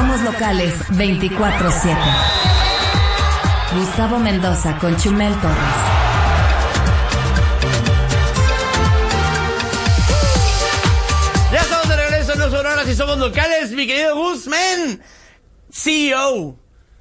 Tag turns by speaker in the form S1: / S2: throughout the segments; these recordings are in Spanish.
S1: Somos locales 24/7. Gustavo Mendoza con Chumel Torres.
S2: Ya estamos de regreso en Los Auroras y somos locales, mi querido Guzmán, CEO.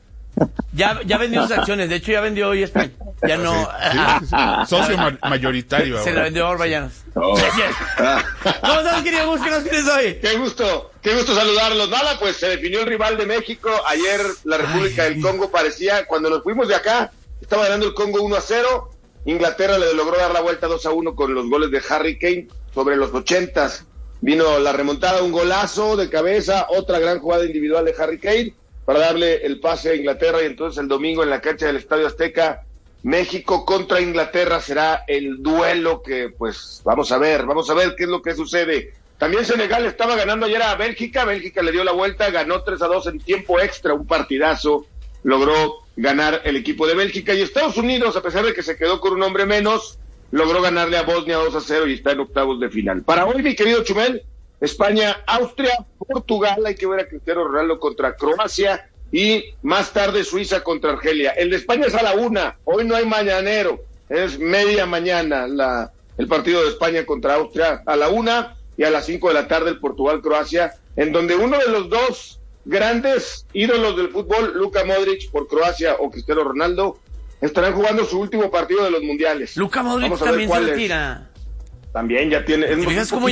S2: Ya vendió sus acciones, de hecho ya vendió hoy España. Ya no.
S3: Sí. Socio mayoritario.
S2: Se la vendió a Orbañanos. ¿Cómo estás, querido Gus? ¿Qué nos tienes hoy?
S4: Qué gusto saludarlos. Nada, pues se definió el rival de México. Ayer la República del Congo parecía, cuando nos fuimos de acá, estaba ganando el Congo 1-0. Inglaterra le logró dar la vuelta 2-1 con los goles de Harry Kane sobre los 80s. Vino la remontada, un golazo de cabeza, otra gran jugada individual de Harry Kane para darle el pase a Inglaterra, y entonces el domingo en la cancha del Estadio Azteca, México contra Inglaterra será el duelo que, pues, vamos a ver qué es lo que sucede. También Senegal estaba ganando ayer a Bélgica le dio la vuelta, ganó 3-2 en tiempo extra, un partidazo, logró ganar el equipo de Bélgica, y Estados Unidos, a pesar de que se quedó con un hombre menos, logró ganarle a Bosnia 2-0 y está en octavos de final. Para hoy, mi querido Chumel, España, Austria, Portugal, hay que ver a Cristiano Ronaldo contra Croacia, y más tarde Suiza contra Argelia. El de España es a la 1, hoy no hay mañanero, es media mañana el partido de España contra Austria a la 1, y a las 5 de la tarde el Portugal-Croacia, en donde uno de los dos grandes ídolos del fútbol, Luka Modric por Croacia o Cristiano Ronaldo, estarán jugando su último partido de los mundiales.
S2: Luka Modric también se retira.
S4: También ya tiene.
S2: Fíjate cómo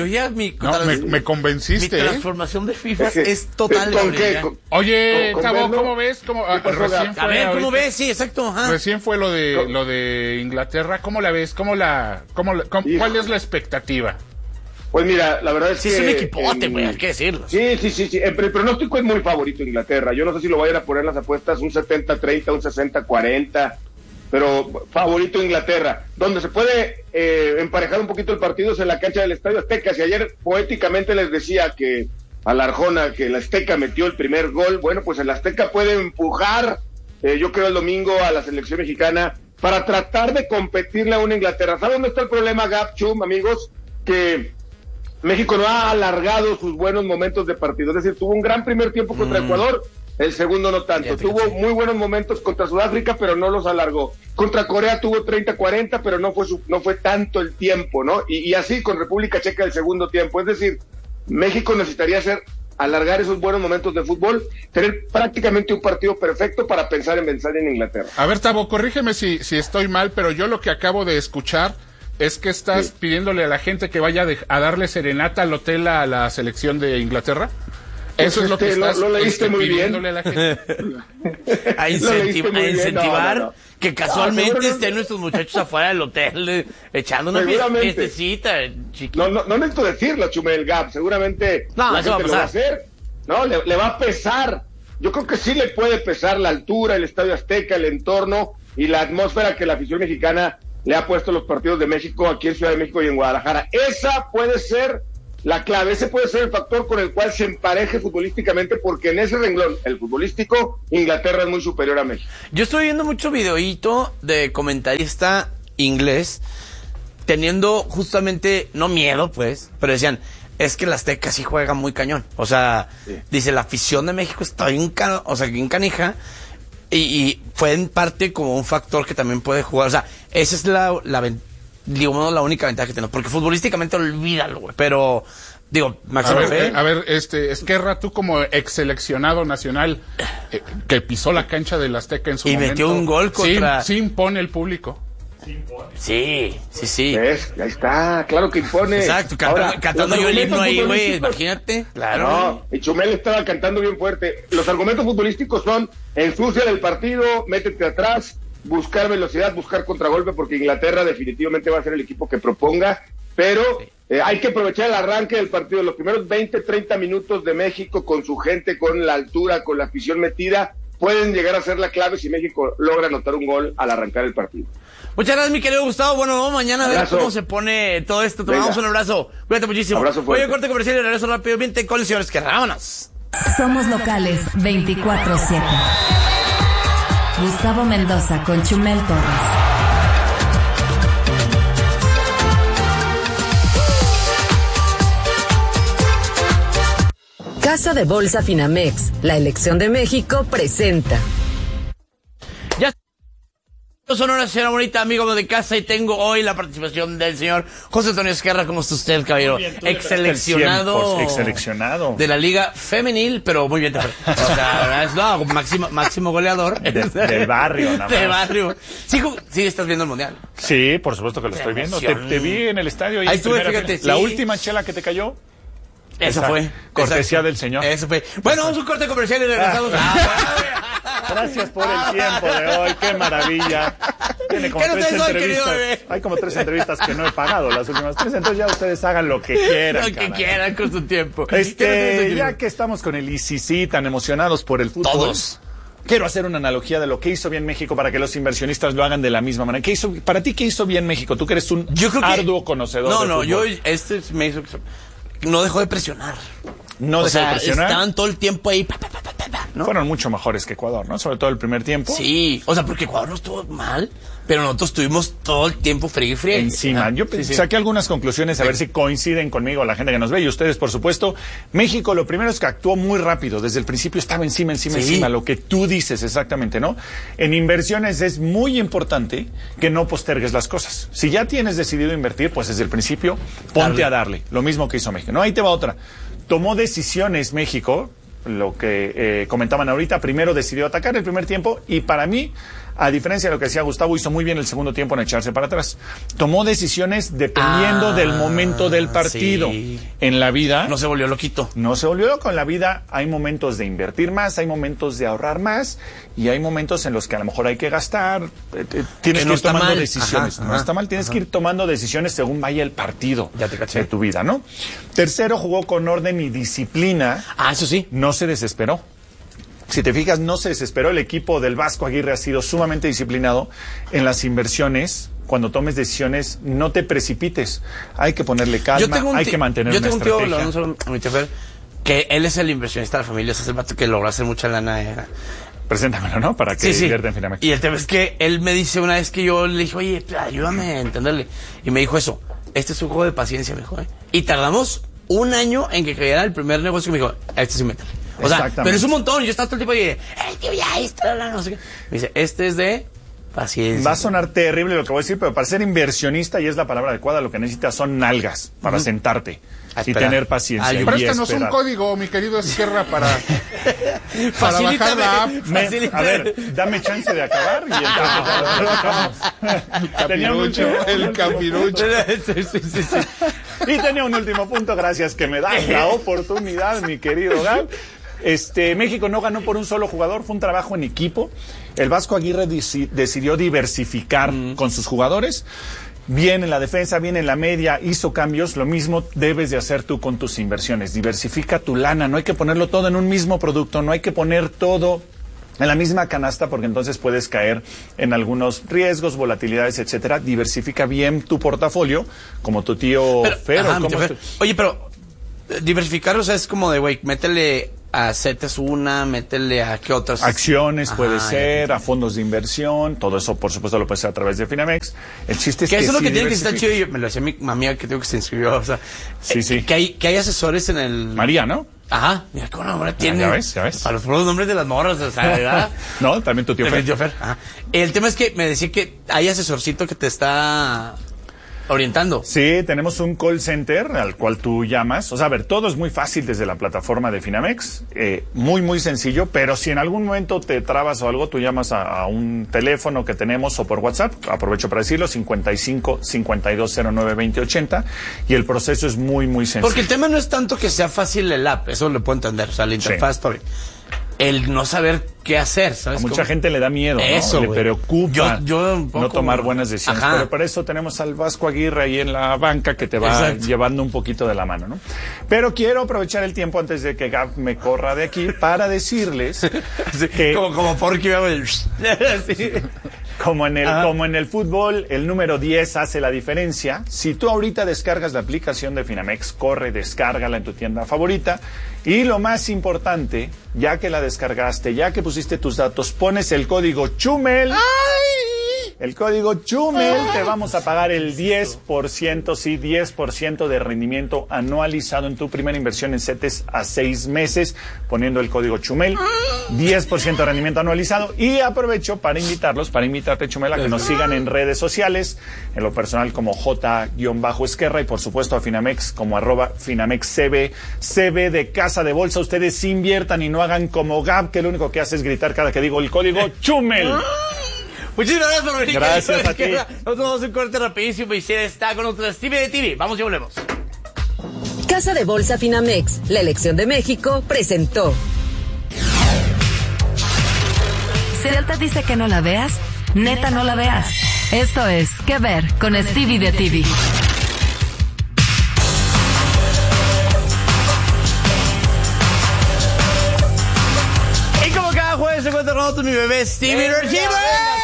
S3: me convenciste.
S2: Mi transformación de FIFA es total.
S3: Oye, Tabo, ¿cómo ves?
S2: ¿Cómo ves? Sí, exacto. Ajá.
S3: Recién fue lo de Inglaterra. ¿Cómo la ves? ¿Cuál es la expectativa?
S4: Pues mira, la verdad es que...
S2: Sí, es un equipote, güey, hay que decirlo.
S4: Sí. El pronóstico es muy favorito Inglaterra. Yo no sé si lo vayan a poner las apuestas un 70-30, un 60-40, pero favorito Inglaterra. Donde se puede emparejar un poquito el partido es en la cancha del Estadio Azteca. Si ayer poéticamente les decía que a la Arjona, que el Azteca metió el primer gol, bueno, pues el Azteca puede empujar, yo creo, el domingo a la selección mexicana para tratar de competirle a una Inglaterra. ¿Saben dónde está el problema, Gab, Chum, amigos? Que México no ha alargado sus buenos momentos de partido, es decir, tuvo un gran primer tiempo contra Ecuador, el segundo no tanto, tuvo muy buenos momentos contra Sudáfrica, pero no los alargó, contra Corea tuvo 30-40, pero no fue tanto el tiempo, ¿no? Y así con República Checa el segundo tiempo, es decir, México necesitaría alargar esos buenos momentos de fútbol, tener prácticamente un partido perfecto para pensar en vencer en Inglaterra.
S3: A ver, Tabo, corrígeme si estoy mal, pero yo lo que acabo de escuchar es que estás pidiéndole a la gente que vaya a darle serenata al hotel a la selección de Inglaterra. Eso es lo que estás pidiéndole a la gente.
S2: A incentivar no. Que casualmente estén nuestros muchachos afuera del hotel echando una fiestecita.
S4: No necesito decirlo, Chumel, Gab, seguramente la gente lo va a hacer. No, le va a pesar. Yo creo que sí le puede pesar la altura, el Estadio Azteca, el entorno y la atmósfera que la afición mexicana le ha puesto los partidos de México aquí en Ciudad de México y en Guadalajara. Esa puede ser la clave, ese puede ser el factor con el cual se empareje futbolísticamente, porque en ese renglón, el futbolístico, Inglaterra es muy superior a México.
S2: Yo estoy viendo mucho videíto de comentarista inglés teniendo justamente, no miedo pues, pero decían, es que el Azteca sí juega muy cañón. O sea, dice, la afición de México está bien canija. Y fue en parte como un factor que también puede jugar. O sea, esa es la única ventaja que tenemos. Porque futbolísticamente olvídalo, güey. Pero, máximo fe.
S3: A ver, Esquerra, tú como ex seleccionado nacional que pisó la cancha del Azteca en su momento.
S2: Y metió un gol contra...
S3: Sí impone el público.
S2: Sí.
S4: ¿Ves? Ahí está, claro que impone.
S2: Exacto, cantando yo el himno ahí, güey, imagínate. Claro.
S4: No, y Chumel estaba cantando bien fuerte. Los argumentos futbolísticos son: ensucia del partido, métete atrás, buscar velocidad, buscar contragolpe, porque Inglaterra definitivamente va a ser el equipo que proponga, pero hay que aprovechar el arranque del partido, los primeros 20-30 minutos de México con su gente, con la altura, con la afición metida, pueden llegar a ser la clave si México logra anotar un gol al arrancar el partido.
S2: Muchas gracias, mi querido Gustavo. Bueno, vamos mañana a ver cómo se pone todo esto. Te mandamos un abrazo. Cuídate muchísimo.
S4: Abrazo fuerte.
S2: Voy a corte comercial y regreso rápido. Bien, con el señor Esquerra. Vámonos.
S1: Somos locales 24/7. Gustavo Mendoza con Chumel Torres.
S5: Casa de Bolsa Finamex, la elección de México, presenta.
S2: Ya son una señora bonita, amigo de casa, y tengo hoy la participación del señor José Antonio Esquerra. ¿Cómo está usted, caballero? Ex-seleccionado de la Liga Femenil, pero muy bien. O sea, es máximo goleador.
S6: Del barrio, nada más.
S2: Del barrio. Sí, estás viendo el Mundial.
S6: Sí, por supuesto que lo estoy viendo. Te vi en el estadio.
S2: Ahí estuve, fíjate.
S6: La última chela que te cayó.
S2: Eso fue.
S6: Cortesía del señor.
S2: Eso fue. Bueno, vamos a un corte comercial y regresamos.
S6: Gracias por el tiempo de hoy. Qué maravilla. Tiene como 3 entrevistas. Hay como 3 entrevistas que no he pagado las últimas 3. Entonces ya ustedes hagan lo que quieran.
S2: Lo que quieran con su tiempo.
S6: Ya que estamos con el ICC tan emocionados por el fútbol.
S2: Todos.
S6: Quiero hacer una analogía de lo que hizo bien México para que los inversionistas lo hagan de la misma manera. Para ti, ¿qué hizo bien México? Tú que eres un arduo conocedor de fútbol.
S2: Yo me hizo... No dejó de presionar. Estaban todo el tiempo ahí. ¿No?
S6: Fueron mucho mejores que Ecuador, ¿no? Sobre todo el primer tiempo.
S2: Sí, porque Ecuador no estuvo mal, pero nosotros estuvimos todo el tiempo friegue.
S6: Encima. Yo saqué algunas conclusiones a ver si coinciden conmigo la gente que nos ve y ustedes, por supuesto. México, lo primero es que actuó muy rápido. Desde el principio estaba encima. Lo que tú dices exactamente, ¿no? En inversiones es muy importante que no postergues las cosas. Si ya tienes decidido invertir, pues desde el principio ponte a darle. Lo mismo que hizo México. No, ahí te va otra. Tomó decisiones México, lo que comentaban ahorita. Primero decidió atacar el primer tiempo y para mí, a diferencia de lo que decía Gustavo, hizo muy bien el segundo tiempo en echarse para atrás. Tomó decisiones dependiendo del momento del partido.
S2: Sí.
S6: En la vida...
S2: No se volvió loquito.
S6: No se volvió loco. En la vida hay momentos de invertir más, hay momentos de ahorrar más y hay momentos en los que a lo mejor hay que gastar. Tienes que ir tomando decisiones. No está mal, tienes que ir tomando decisiones según vaya el partido de tu vida, ¿no? Tercero, jugó con orden y disciplina.
S2: Eso sí.
S6: No se desesperó. Si te fijas, no se desesperó. El equipo del Vasco Aguirre ha sido sumamente disciplinado en las inversiones. Cuando tomes decisiones, no te precipites. Hay que ponerle calma, hay que mantener una estrategia. Yo tengo un tío,
S2: que él es el inversionista de la familia, es el vato que logró hacer mucha lana.
S6: Preséntamelo, ¿no? Para que invierta en Finamex.
S2: Y el tema es que él me dice una vez que yo le dije, oye, ayúdame a entenderle. Y me dijo eso, este es un juego de paciencia, me dijo. Y tardamos 1 año en que cayera el primer negocio que me dijo, sí, métele. O sea, pero es un montón. Yo estaba todo el tiempo y dije, tío, ya está, no sé qué. Me dice, este es de paciencia.
S6: Va a sonar terrible lo que voy a decir, pero para ser inversionista, y es la palabra adecuada, lo que necesitas son nalgas para sentarte y tener paciencia.
S3: Préstanos un código, mi querido Esquerra, para bajar la app.
S6: A ver, dame chance de acabar y
S3: el capirucho.
S6: Y tenía un último punto, gracias que me das la oportunidad, mi querido Gab. México no ganó por un solo jugador, fue un trabajo en equipo. El Vasco Aguirre decidió diversificar con sus jugadores. Bien en la defensa, bien en la media, hizo cambios. Lo mismo debes de hacer tú con tus inversiones. Diversifica tu lana, no hay que ponerlo todo en un mismo producto, no hay que poner todo en la misma canasta porque entonces puedes caer en algunos riesgos, volatilidades, etcétera. Diversifica bien tu portafolio, como tu tío Fer.
S2: Oye, pero diversificar, o sea, es como de, güey, métele a CETES métele a qué otras...
S6: Acciones puede ser, a fondos de inversión, todo eso por supuesto lo puedes hacer a través de Finamex. El chiste es que
S2: eso es lo que tiene que estar chido, y me lo decía mi amiga que tengo que se inscribió, o sea, que hay asesores en el...
S6: María, ¿no?
S2: Ajá, mira cómo nombre tiene.
S6: Ya ves.
S2: A los puros nombres de las morras, o sea, ¿verdad?
S6: No, también tu tío Fer.
S2: Ajá. El tema es que me decía que hay asesorcito que te está orientando.
S6: Sí, tenemos un call center al cual tú llamas. O sea, a ver, todo es muy fácil desde la plataforma de Finamex. Muy sencillo, pero si en algún momento te trabas o algo, tú llamas a un teléfono que tenemos o por WhatsApp, aprovecho para decirlo, 55 5209 2080, y el proceso es muy sencillo.
S2: Porque el tema no es tanto que sea fácil el app, eso lo puedo entender, o sea, la interfaz, el no saber qué hacer, ¿sabes?
S6: A mucha gente le da miedo,
S2: eso,
S6: ¿no? Le preocupa
S2: yo
S6: no tomar buenas decisiones. Ajá. Pero para eso tenemos al Vasco Aguirre ahí en la banca que te va llevando un poquito de la mano, ¿no? Pero quiero aprovechar el tiempo antes de que Gab me corra de aquí para decirles que...
S2: Como Porky,
S6: Como en el fútbol, el número 10 hace la diferencia. Si tú ahorita descargas la aplicación de Finamex, corre, descárgala en tu tienda favorita. Y lo más importante, ya que la descargaste, ya que pusiste tus datos, pones el código CHUMEL. ¡Ay! El código Chumel te vamos a pagar el 10%, sí, 10% de rendimiento anualizado en tu primera inversión en CETES a 6 meses, poniendo el código Chumel, 10% de rendimiento anualizado. Y aprovecho para invitarte, Chumel, a que nos sigan en redes sociales, en lo personal como J-Esquerra y por supuesto a Finamex como @FinamexCB, CB de Casa de Bolsa. Ustedes inviertan y no hagan como Gab, que lo único que hace es gritar cada que digo el código Chumel.
S2: Muchísimas gracias por venir.
S6: Gracias a ti.
S2: Nosotros vamos a un corte rapidísimo y si está con nosotros Stevie de TV. Vamos y volvemos.
S5: Casa de Bolsa Finamex, la elección de México, presentó.
S1: Si él te dice que no la veas, neta no la veas. Esto es ¿Qué ver? Con Stevie de TV.
S2: Se encuentra con nosotros mi bebé Stevie Urchiber.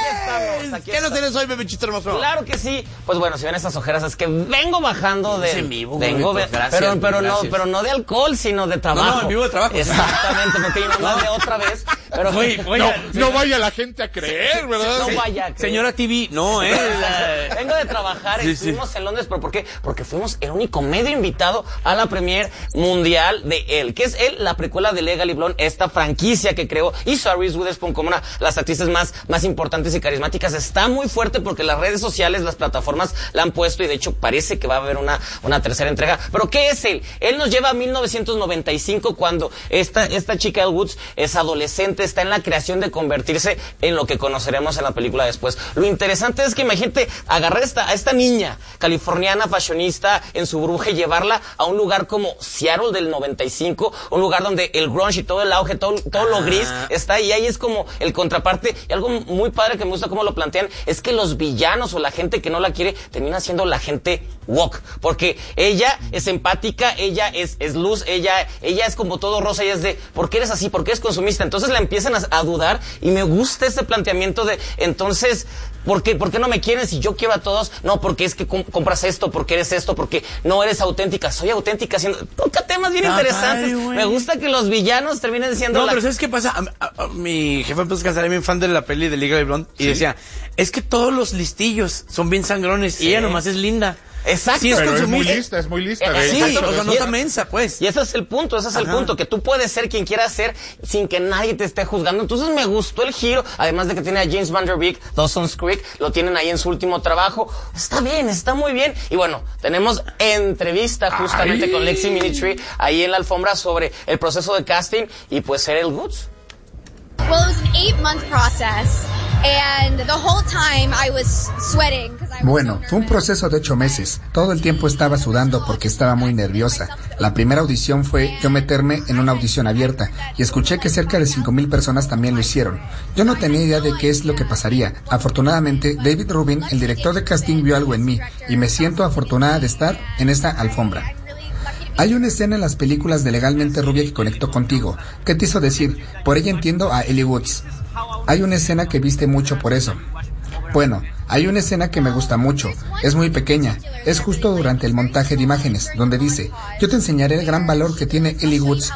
S2: ¿Qué nos tienes hoy, bebechito hermoso?
S7: Claro que sí. Pues bueno, si ven estas ojeras es que vengo bajando de...
S2: en vivo,
S7: vengo
S2: gracias,
S7: pero no de alcohol, sino de trabajo.
S2: No, en vivo de trabajo.
S7: Exactamente, porque yo no de otra vez. Pero
S3: no vaya la gente a creer, ¿verdad?
S7: No vaya a creer.
S2: Señora TV, no,
S7: Vengo de trabajar, estuvimos en Londres, ¿pero por qué? Porque fuimos el único medio invitado a la premier mundial de él, que es él, la precuela de Legally Blonde, esta franquicia que creó, hizo a Reese Witherspoon como una de las actrices más importantes y carismáticas. Está muy fuerte porque las redes sociales, las plataformas la han puesto y de hecho parece que va a haber una tercera entrega. ¿Pero qué es él? Él nos lleva a 1995 cuando esta chica Elle Woods es adolescente, está en la creación de convertirse en lo que conoceremos en la película después. Lo interesante es que imagínate agarrar a esta niña californiana fashionista en su burbuja y llevarla a un lugar como Seattle del 95, un lugar donde el grunge y todo el auge, todo lo gris está ahí. Ahí es como el contraparte. Y algo muy padre que me gusta cómo lo plantean es que los villanos o la gente que no la quiere termina siendo la gente woke, porque ella es empática, ella es luz, ella es como todo rosa, ella es de ¿por qué eres así? ¿Por qué eres consumista? Entonces la empiezan a dudar y me gusta ese planteamiento de entonces ¿por qué no me quieren si yo quiero a todos? No, porque es que compras esto, porque eres esto, porque no eres auténtica. Soy auténtica toca temas bien interesantes. Me gusta que los villanos terminen siendo
S2: pero ¿sabes qué pasa? Mi jefe empezó a casar, bien fan de la peli de Legally Blonde y decía, es que todos los listillos son bien sangrones y ella nomás es linda.
S7: Exacto.
S2: Sí,
S3: pero es muy lista.
S2: Sí, o sea, no está mensa, pues.
S7: Y ese es el punto, que tú puedes ser quien quieras ser sin que nadie te esté juzgando. Entonces me gustó el giro, además de que tiene a James Van Der Beek, Dawson's Creek, lo tienen ahí en su último trabajo. Está bien, está muy bien. Y bueno, tenemos entrevista justamente con Lexi Minitry ahí en la alfombra sobre el proceso de casting y pues ser Elle Woods.
S8: Well, it was an 8-month process, and the whole time I was sweating.
S9: Bueno, fue un proceso de 8 meses. Todo el tiempo estaba sudando porque estaba muy nerviosa. La primera audición fue yo meterme en una audición abierta y escuché que cerca de 5,000 personas también lo hicieron. Yo no tenía idea de qué es lo que pasaría. Afortunadamente, David Rubin, el director de casting, vio algo en mí y me siento afortunada de estar en esta alfombra. Hay una escena en las películas de Legalmente Rubia que conectó contigo. ¿Qué te hizo decir? Por ella entiendo a Elle Woods. Hay una escena que viste mucho por eso. Bueno, hay una escena que me gusta mucho. Es muy pequeña. Es justo durante el montaje de imágenes, donde dice, yo te enseñaré el gran valor que tiene Elle Woods.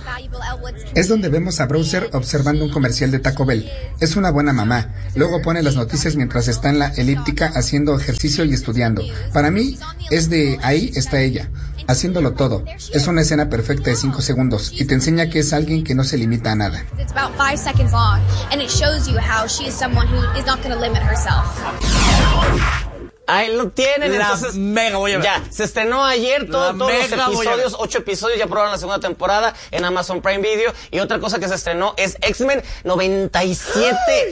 S9: Es donde vemos a Browser observando un comercial de Taco Bell. Es una buena mamá. Luego pone las noticias mientras está en la elíptica haciendo ejercicio y estudiando. Para mí, es de ahí está ella, haciéndolo todo. Es una escena perfecta de 5 segundos y te enseña que es alguien que no se limita a nada.
S7: Ahí lo tienen, entonces
S2: mega voy a ver.
S7: Ya, se estrenó ayer todos los episodios, 8 episodios, ya probaron la segunda temporada en Amazon Prime Video. Y otra cosa que se estrenó es X-Men 97.